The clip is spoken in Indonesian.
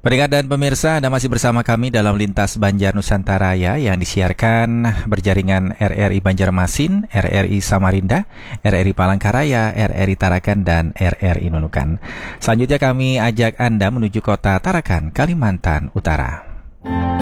Pendengar dan pemirsa, Anda masih bersama kami dalam Lintas Banjar Nusantara yang disiarkan berjaringan RRI Banjarmasin, RRI Samarinda, RRI Palangkaraya, RRI Tarakan, dan RRI Nunukan. Selanjutnya kami ajak Anda menuju kota Tarakan, Kalimantan Utara.